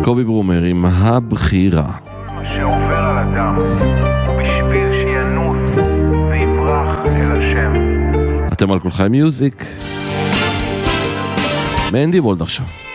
קובי ברומר עם הבחירה. מה שעובר על אדם בשביל שינוס ויברח אל השם. אתם על כל חיים מיוזיק. מנדי וולד עכשיו.